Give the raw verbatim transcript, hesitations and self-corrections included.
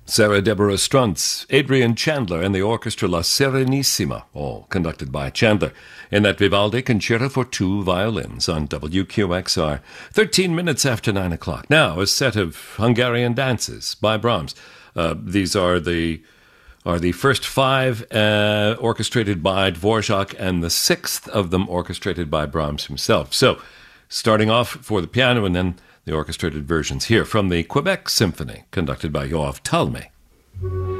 Sarah Deborah Struntz, Adrian Chandler, and the orchestra La Serenissima, all conducted by Chandler, in that Vivaldi Concerto for Two Violins on W Q X R, thirteen minutes after nine o'clock. Now, a set of Hungarian dances by Brahms. Uh, these are the are the first five uh, orchestrated by Dvorak, and the sixth of them orchestrated by Brahms himself. So, starting off for the piano, and then the orchestrated versions here from the Quebec Symphony, conducted by Yoav Talmay.